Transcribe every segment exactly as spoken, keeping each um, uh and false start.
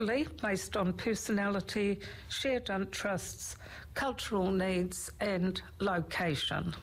based on personality, shared interests, cultural needs and location.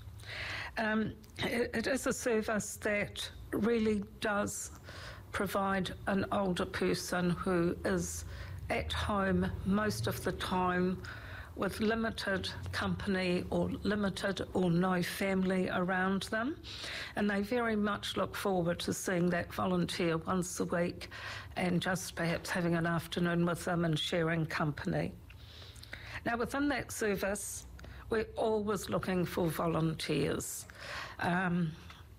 Um, it, it is a service that really does provide an older person who is at home most of the time with limited company or limited or no family around them, and they very much look forward to seeing that volunteer once a week and just perhaps having an afternoon with them and sharing company. Now, within that service, we're always looking for volunteers. Um,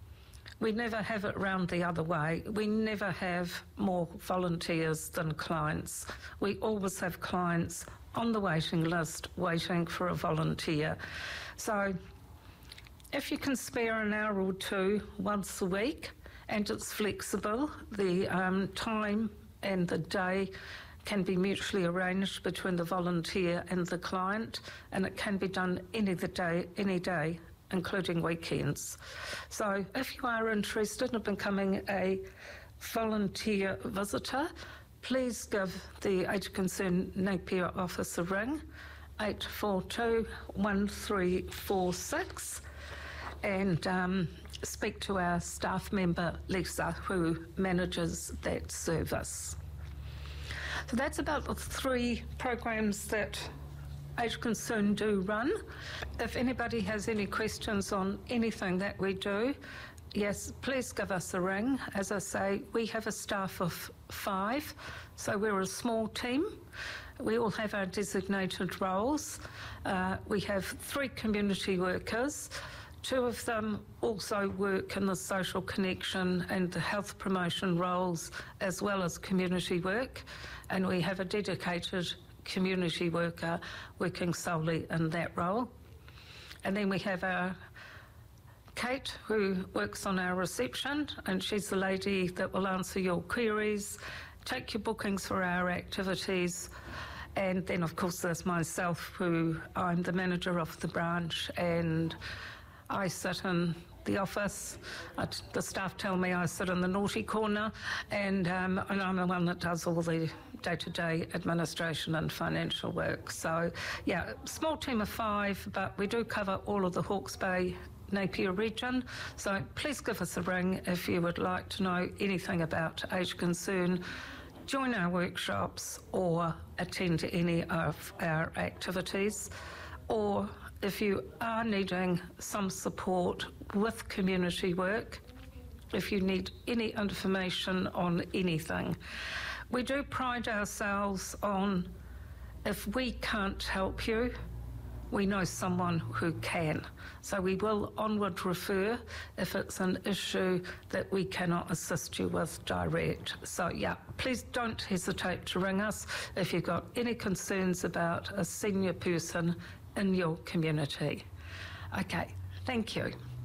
we never have it round the other way. We never have more volunteers than clients. We always have clients on the waiting list waiting for a volunteer. So if you can spare an hour or two once a week, and it's flexible, the um, time and the day can be mutually arranged between the volunteer and the client, and it can be done any the day, any day, including weekends. So if you are interested in becoming a volunteer visitor, please give the Age Concern Napier office a ring, eight four two, one three four six, and um, speak to our staff member, Lisa, who manages that service. So that's about the three programs that Age Concern do run. If anybody has any questions on anything that we do, yes, please give us a ring. As I say, we have a staff of five, so we're a small team. We all have our designated roles. Uh, we have three community workers. Two of them also work in the social connection and the health promotion roles, as well as community work. And we have a dedicated community worker working solely in that role. And then we have our Kate, who works on our reception, and she's the lady that will answer your queries, take your bookings for our activities. And then, of course, there's myself, who I'm the manager of the branch, and I sit in the office. I, the staff tell me I sit in the naughty corner, and, um, and I'm the one that does all the day-to-day administration and financial work. So, yeah, small team of five, but we do cover all of the Hawke's Bay Napier region. So please give us a ring if you would like to know anything about Age Concern, join our workshops or attend any of our activities, or if you are needing some support with community work, if you need any information on anything. We do pride ourselves on, if we can't help you, we know someone who can. So we will onward refer if it's an issue that we cannot assist you with direct. So yeah, please don't hesitate to ring us if you've got any concerns about a senior person in your community. Okay, thank you.